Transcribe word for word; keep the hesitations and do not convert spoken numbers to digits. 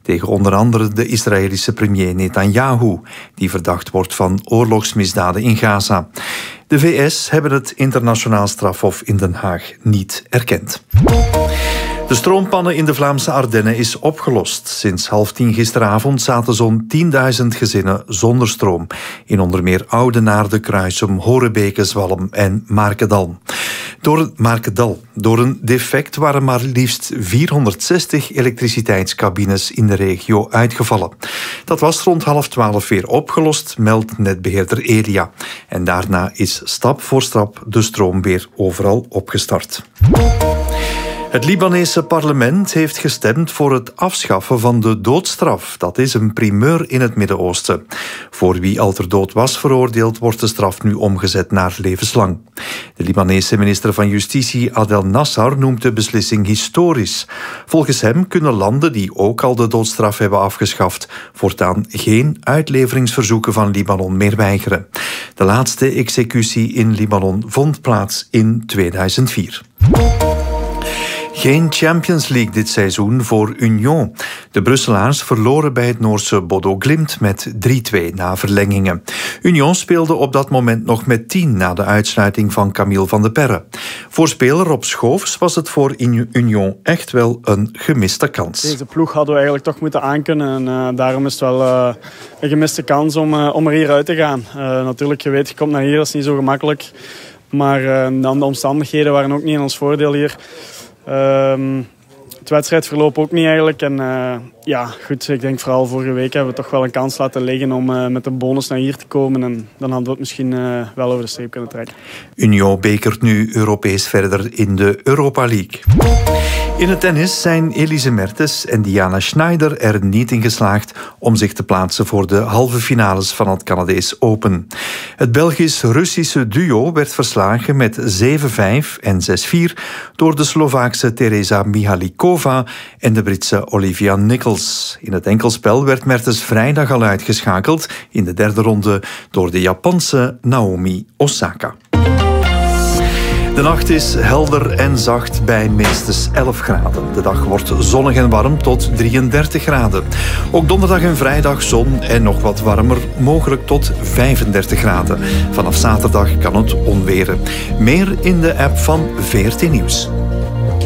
tegen onder andere de Israëlische premier Netanyahu, die verdacht wordt van oorlogsmisdaden in Gaza. De V S hebben het internationaal strafhof in Den Haag niet erkend. De stroompannen in de Vlaamse Ardennen is opgelost. Sinds half tien gisteravond zaten zo'n tienduizend gezinnen zonder stroom. In onder meer Oudenaarde, Kruisum, Horebeke, Zwalm en Markedal. Door, Markedal. Door een defect waren maar liefst vierhonderdzestig elektriciteitscabines in de regio uitgevallen. Dat was rond half twaalf weer opgelost, meldt netbeheerder Elia. En daarna is stap voor stap de stroom weer overal opgestart. Het Libanese parlement heeft gestemd voor het afschaffen van de doodstraf. Dat is een primeur in het Midden-Oosten. Voor wie al ter dood was veroordeeld, wordt de straf nu omgezet naar levenslang. De Libanese minister van Justitie Adel Nassar noemt de beslissing historisch. Volgens hem kunnen landen die ook al de doodstraf hebben afgeschaft voortaan geen uitleveringsverzoeken van Libanon meer weigeren. De laatste executie in Libanon vond plaats in tweeduizend vier. Geen Champions League dit seizoen voor Union. De Brusselaars verloren bij het Noorse Bodo Glimt met drie twee na verlengingen. Union speelde op dat moment nog met tien na de uitsluiting van Camille van de Perre. Voor speler Rob Schoofs was het voor Union echt wel een gemiste kans. Deze ploeg hadden we eigenlijk toch moeten aankunnen. En uh, daarom is het wel uh, een gemiste kans om, uh, om er hier uit te gaan. Uh, natuurlijk, je weet, je komt naar hier, dat is niet zo gemakkelijk. Maar uh, dan de omstandigheden waren ook niet in ons voordeel hier. Um, het wedstrijdverloop ook niet eigenlijk. En uh, ja, goed, ik denk vooral vorige week hebben we toch wel een kans laten liggen om uh, met een bonus naar hier te komen. En dan hadden we het misschien uh, wel over de streep kunnen trekken. Union bekert nu Europees verder in de Europa League. In het tennis zijn Elise Mertens en Diana Schneider er niet in geslaagd om zich te plaatsen voor de halve finales van het Canadees Open. Het Belgisch-Russische duo werd verslagen met zeven vijf en zes vier door de Slovaakse Teresa Mihalikova en de Britse Olivia Nichols. In het enkelspel werd Mertens vrijdag al uitgeschakeld in de derde ronde door de Japanse Naomi Osaka. De nacht is helder en zacht bij minstens elf graden. De dag wordt zonnig en warm tot drieëndertig graden. Ook donderdag en vrijdag zon en nog wat warmer, mogelijk tot vijfendertig graden. Vanaf zaterdag kan het onweren. Meer in de app van V R T Nieuws.